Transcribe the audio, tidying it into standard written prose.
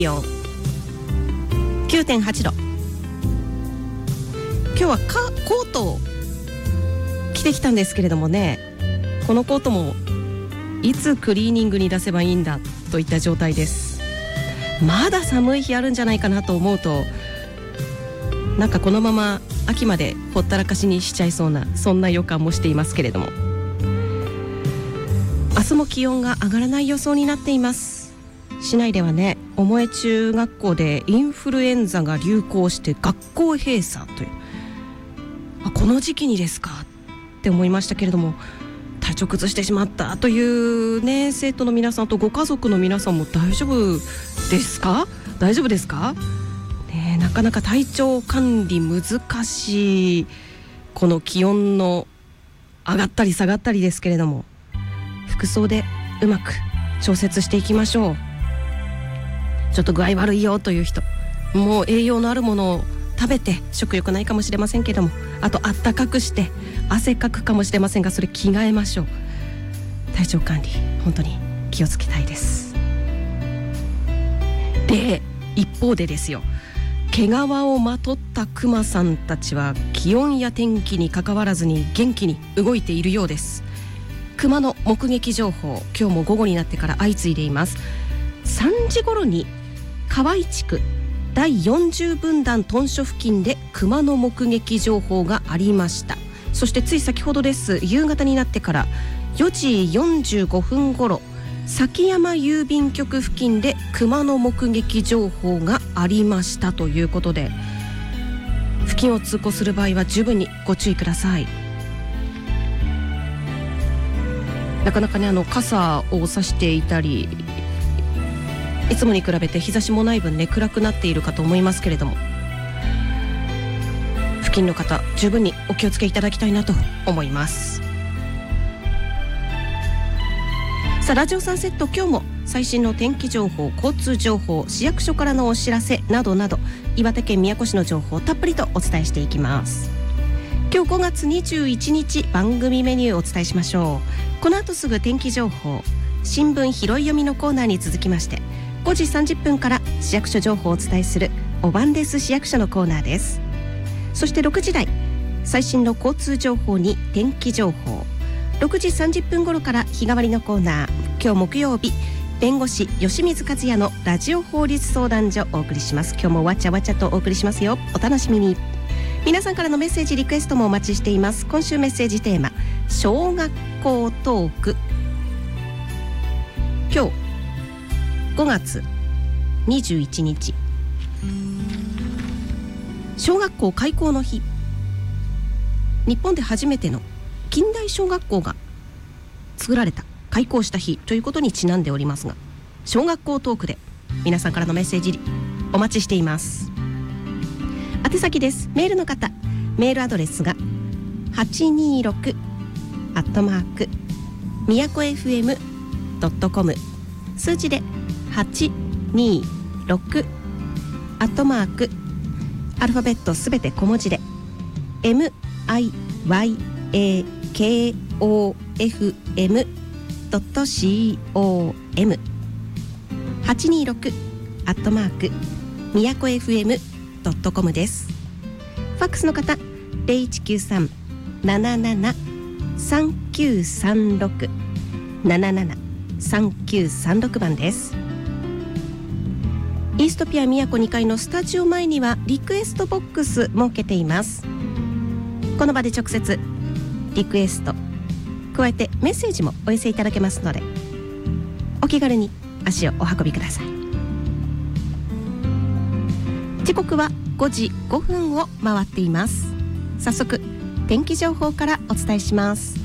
気温 9.8 度。今日はコートを着てきたんですけれどもね、このコートもいつクリーニングに出せばいいんだといった状態です。まだ寒い日あるんじゃないかなと思うと、なんかこのまま秋までほったらかしにしちゃいそうな、そんな予感もしていますけれども、明日も気温が上がらない予想になっています。市内ではね、重江中学校でインフルエンザが流行して学校閉鎖という、この時期にですかって思いましたけれども、体調崩してしまったというね、生徒の皆さんとご家族の皆さんも大丈夫ですか？大丈夫ですか？ね、なかなか体調管理難しいこの気温の上がったり下がったりですけれども、服装でうまく調節していきましょう。ちょっと具合悪いよという人、もう栄養のあるものを食べて、食欲ないかもしれませんけども、あとあったかくして汗かくかもしれませんが、それ着替えましょう。体調管理本当に気をつけたいです。で、一方でですよ、毛皮をまとったクマさんたちは気温や天気に関わらずに元気に動いているようです。クマの目撃情報、今日も午後になってから相次いでいます。3時頃に河合地区第40分団屯所付近でクマの目撃情報がありました。そしてつい先ほどです、夕方になってから4時45分頃、崎山郵便局付近でクマの目撃情報がありましたということで、付近を通行する場合は十分にご注意ください。なかなかね、傘を差していたり、いつもに比べて日差しもない分ね、暗くなっているかと思いますけれども、付近の方十分にお気をつけいただきたいなと思います。さあ、ラジオサンセット、今日も最新の天気情報、交通情報、市役所からのお知らせなどなど、岩手県宮古市の情報をたっぷりとお伝えしていきます。今日5月21日番組メニューをお伝えしましょう。この後すぐ天気情報、新聞拾い読みのコーナーに続きまして、5時30分から市役所情報をお伝えするおばんです市役所のコーナーです。そして6時台、最新の交通情報に天気情報、6時30分頃から日替わりのコーナー、今日木曜日、弁護士吉水和也のラジオ法律相談所をお送りします。今日もわちゃわちゃとお送りしますよ。お楽しみに。皆さんからのメッセージリクエストもお待ちしています。今週メッセージテーマ、小学校トーク。今日5月21日、小学校開校の日、日本で初めての近代小学校が作られた、開校した日ということにちなんでおりますが、小学校トークで皆さんからのメッセージお待ちしています。宛先です。メールの方、メールアドレスが826宮古 FM.com、 数字で826アッルファベットすべて小文字で MIYAKOFM.com、 826宮古 FM.com です。ファックスの方、0193-773936 773936番です。イーストピア宮古2階のスタジオ前にはリクエストボックス設けています。この場で直接リクエスト加えてメッセージもお寄せいただけますので、お気軽に足をお運びください。時刻は5時5分を回っています。早速天気情報からお伝えします。